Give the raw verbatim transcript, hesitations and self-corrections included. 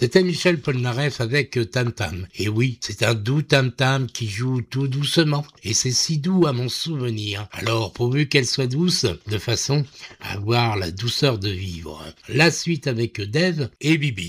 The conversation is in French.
C'était Michel Polnareff avec Tam Tam. Et oui, c'est un doux Tam Tam qui joue tout doucement. Et c'est si doux à mon souvenir. Alors, pourvu qu'elle soit douce, de façon à avoir la douceur de vivre. La suite avec Dave et Bibi.